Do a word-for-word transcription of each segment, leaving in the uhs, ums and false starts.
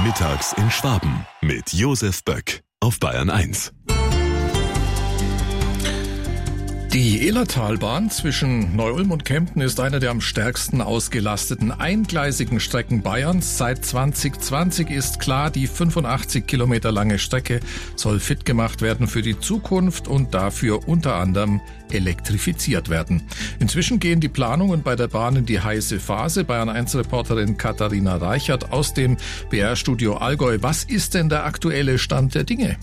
Mittags in Schwaben mit Josef Böck auf Bayern eins. Die Illertalbahn zwischen Neu-Ulm und Kempten ist eine der am stärksten ausgelasteten eingleisigen Strecken Bayerns. Seit zwanzig zwanzig ist klar, die fünfundachtzig Kilometer lange Strecke soll fit gemacht werden für die Zukunft und dafür unter anderem elektrifiziert werden. Inzwischen gehen die Planungen bei der Bahn in die heiße Phase. Bayern eins Reporterin Katharina Reichert aus dem B R-Studio Allgäu. Was ist denn der aktuelle Stand der Dinge?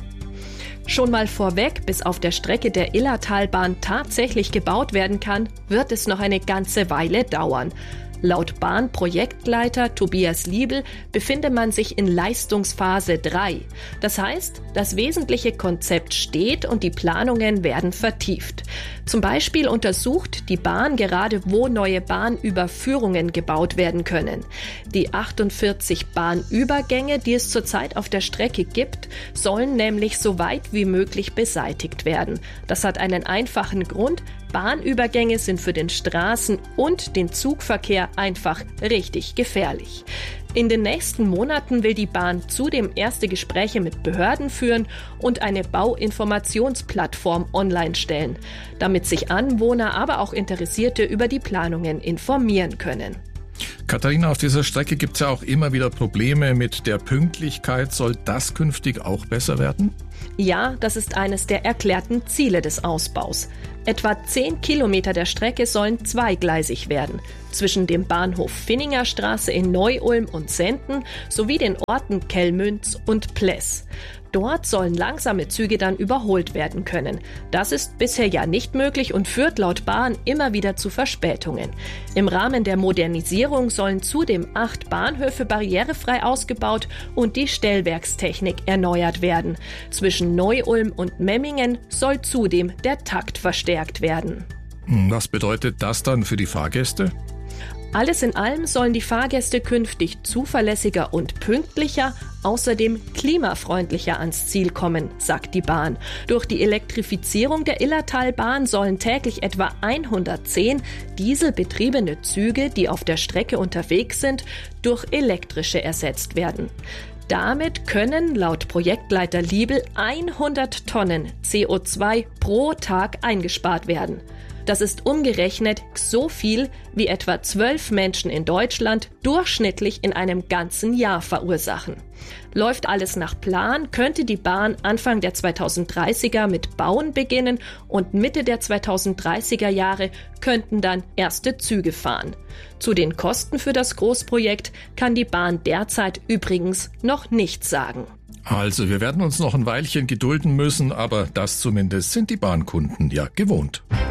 Schon mal vorweg, bis auf der Strecke der Illertalbahn tatsächlich gebaut werden kann, wird es noch eine ganze Weile dauern. Laut Bahnprojektleiter Tobias Liebel befinde man sich in Leistungsphase drei. Das heißt, das wesentliche Konzept steht und die Planungen werden vertieft. Zum Beispiel untersucht die Bahn gerade, wo neue Bahnüberführungen gebaut werden können. Die achtundvierzig Bahnübergänge, die es zurzeit auf der Strecke gibt, sollen nämlich so weit wie möglich beseitigt werden. Das hat einen einfachen Grund. Bahnübergänge sind für den Straßen- und den Zugverkehr einfach richtig gefährlich. In den nächsten Monaten will die Bahn zudem erste Gespräche mit Behörden führen und eine Bauinformationsplattform online stellen, damit sich Anwohner, aber auch Interessierte über die Planungen informieren können. Katharina, auf dieser Strecke gibt es ja auch immer wieder Probleme mit der Pünktlichkeit. Soll das künftig auch besser werden? Ja, das ist eines der erklärten Ziele des Ausbaus. Etwa zehn Kilometer der Strecke sollen zweigleisig werden. Zwischen dem Bahnhof Finningerstraße in Neu-Ulm und Senden sowie den Orten Kellmünz und Pless. Dort sollen langsame Züge dann überholt werden können. Das ist bisher ja nicht möglich und führt laut Bahn immer wieder zu Verspätungen. Im Rahmen der Modernisierung sollen zudem acht Bahnhöfe barrierefrei ausgebaut und die Stellwerkstechnik erneuert werden. Zwischen Neu-Ulm und Memmingen soll zudem der Takt verstärkt werden. Was bedeutet das dann für die Fahrgäste? Alles in allem sollen die Fahrgäste künftig zuverlässiger und pünktlicher, außerdem klimafreundlicher ans Ziel kommen, sagt die Bahn. Durch die Elektrifizierung der Illertalbahn sollen täglich etwa hundertzehn dieselbetriebene Züge, die auf der Strecke unterwegs sind, durch elektrische ersetzt werden. Damit können laut Projektleiter Liebel hundert Tonnen C O zwei pro Tag eingespart werden. Das ist umgerechnet so viel, wie etwa zwölf Menschen in Deutschland durchschnittlich in einem ganzen Jahr verursachen. Läuft alles nach Plan, könnte die Bahn Anfang der zweitausenddreißiger mit Bauen beginnen und Mitte der zweitausenddreißiger Jahre könnten dann erste Züge fahren. Zu den Kosten für das Großprojekt kann die Bahn derzeit übrigens noch nichts sagen. Also, wir werden uns noch ein Weilchen gedulden müssen, aber das zumindest sind die Bahnkunden ja gewohnt.